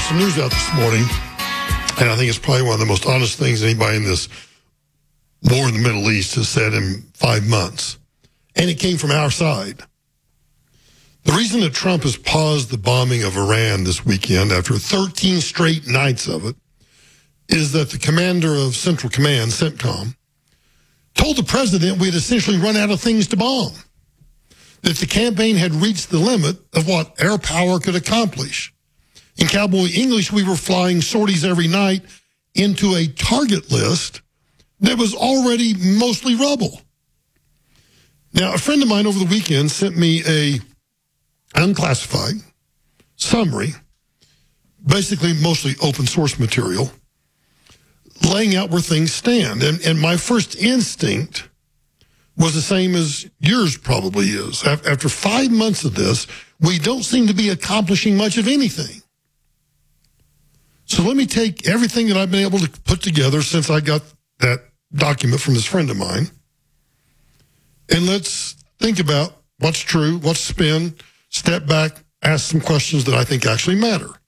some news out this morning, and I think it's probably one of the most honest things anybody in this war in the Middle East has said in 5 months. And it came from our side. The reason that Trump has paused the bombing of Iran this weekend after 13 straight nights of it is that the commander of Central Command, CENTCOM, told the president we had essentially run out of things to bomb, that the campaign had reached the limit of what air power could accomplish. In cowboy English, we were flying sorties every night into a target list that was already mostly rubble. Now, a friend of mine over the weekend sent me a unclassified summary, basically mostly open source material, laying out where things stand. And my first instinct was the same as yours probably is. After 5 months of this, we don't seem to be accomplishing much of anything. So let me take everything that I've been able to put together since I got that document from this friend of mine, and let's think about what's true, what's spin, step back, ask some questions that I think actually matter.